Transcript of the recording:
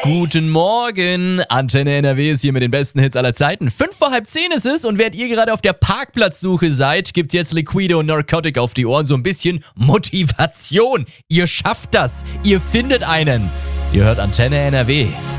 Guten Morgen, Antenne NRW ist hier mit den besten Hits aller Zeiten. 5 vor halb 10 ist es und während ihr gerade auf der Parkplatzsuche seid, gibt's jetzt Liquido und Narcotic auf die Ohren. So ein bisschen Motivation. Ihr schafft das. Ihr findet einen. Ihr hört Antenne NRW.